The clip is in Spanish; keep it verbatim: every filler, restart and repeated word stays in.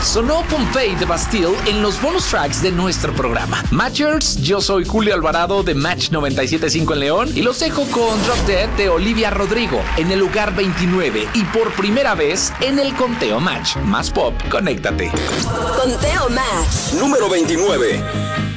Sonó Pompeii de Bastille en los bonus tracks de nuestro programa. Matchers, yo soy Julio Alvarado de Match noventa y siete punto cinco en León y los dejo con Drop Dead de Olivia Rodrigo en el lugar veintinueve y por primera vez en el conteo Match. Más pop, conéctate. Conteo Match. Número veintinueve.